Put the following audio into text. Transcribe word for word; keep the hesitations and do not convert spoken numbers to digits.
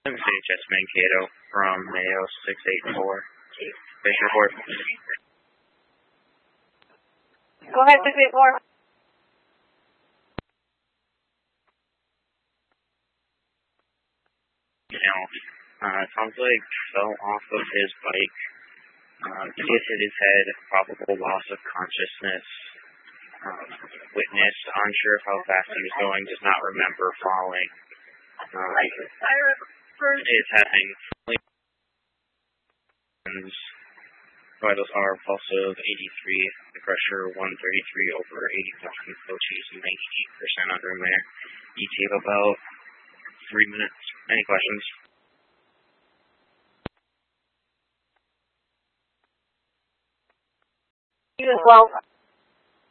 C H S Mankato from Mayo six eight four. Base report. Go ahead, six eight four. Now, uh, it sounds like fell off of his bike. Uh, he hit his head, probable loss of consciousness. Um, witness, unsure of how fast he was going, does not remember falling. Um, I remember. It's happening. Vitals are pulse of eighty-three, the pressure one thirty-three over eighty-one, flow cheese ninety-eight percent under there. E T of about three minutes. Any questions? You as well.